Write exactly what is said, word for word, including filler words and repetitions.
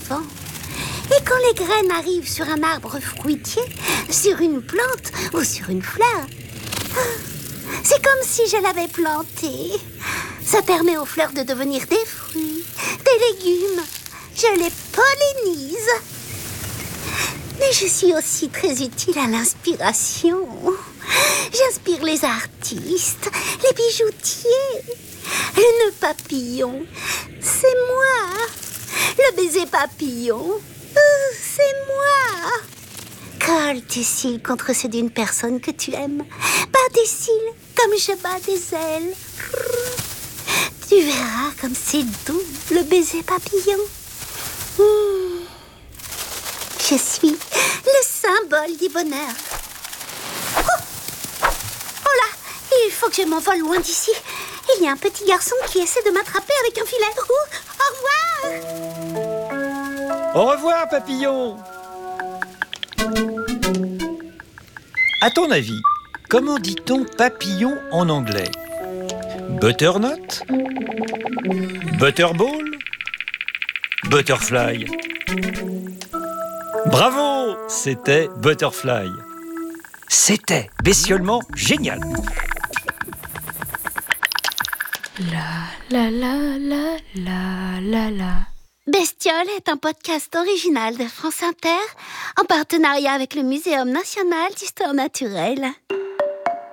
vent. Et quand les graines arrivent sur un arbre fruitier, sur une plante ou sur une fleur, c'est comme si je l'avais planté. Ça permet aux fleurs de devenir des fruits, des légumes. Je les pollinise. Mais je suis aussi très utile à l'inspiration. J'inspire les artistes, les bijoutiers. Le nœud papillon, c'est moi. Le baiser papillon, euh, c'est moi. Colle tes cils contre ceux d'une personne que tu aimes. Bats tes cils comme je bats des ailes. Tu verras comme c'est doux, le baiser papillon. Mmh. Je suis le symbole du bonheur. Oh, oh là, il faut que je m'envole loin d'ici. Il y a un petit garçon qui essaie de m'attraper avec un filet. Ouh, au revoir. Au revoir, papillon. À ton avis, comment dit-on papillon en anglais? Butternut? Butterball? Butterfly? Bravo! C'était Butterfly. C'était bestiolement génial. La la la la la la la. Bestiole est un podcast original de France Inter en partenariat avec le Muséum national d'histoire naturelle.